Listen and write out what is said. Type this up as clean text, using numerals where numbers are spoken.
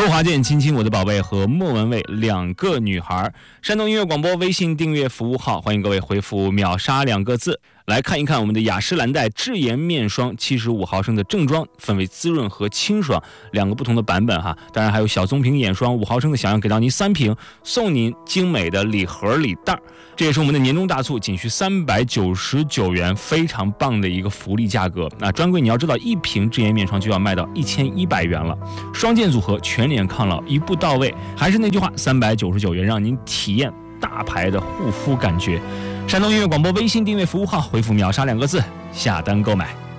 周华健亲亲我的宝贝和莫文蔚两个女孩。山东音乐广播微信订阅服务号，欢迎各位回复秒杀2个字。来看一看我们的雅诗兰黛智颜面霜75毫升的正装，分为滋润和清爽2个不同的版本哈。当然还有小棕瓶眼霜5毫升的小样给到您3瓶，送您精美的礼盒礼袋。这也是我们的年终大促，仅需399元，非常棒的一个福利价格。那专柜你要知道，1瓶智颜面霜就要卖到1100元了，双件组合全脸抗老，一步到位。还是那句话，399元让您体验大牌的护肤感觉。山东音乐广播微信订阅服务号，回复秒杀2个字下单购买。